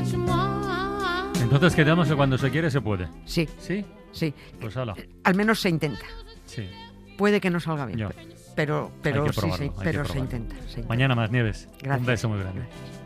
Entonces quedamos que cuando se quiere se puede. Sí, ¿Sí? sí. Pues hala. Al menos se intenta. Sí. Puede que no salga bien, Ya. pero Hay que sí, probarlo, sí, hay que pero se probarlo. intenta. Mañana más, Nieves. Gracias. Un beso muy grande.